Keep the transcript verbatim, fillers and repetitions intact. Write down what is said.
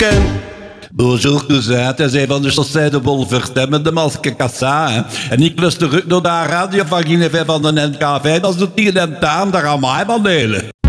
Bonjour cousin, hij zei van de chaussée de Bolvert met de maske kassa. Hè. En ik luister ook naar de radio van Guinevere van de N K V, dat is de tien en taan, daar gaan mij van delen.